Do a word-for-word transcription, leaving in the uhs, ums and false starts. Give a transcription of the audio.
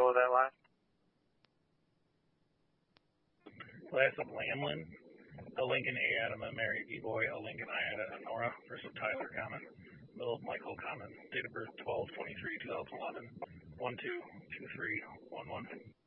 What was that last? Last of Lamlin, a Lincoln A Adam, a Mary B. Boy, a Lincoln I Ada, a Nora versus Tyler Common. Middle of Michael Common. Date of birth twelve twenty-three two thousand eleven. one two two three one one.